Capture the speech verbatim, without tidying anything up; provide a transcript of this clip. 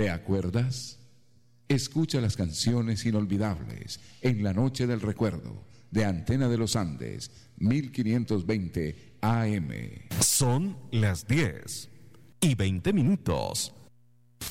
¿Te acuerdas? Escucha las canciones inolvidables en la noche del recuerdo de Antena de los Andes, mil quinientos veinte A M. Son las diez y veinte minutos.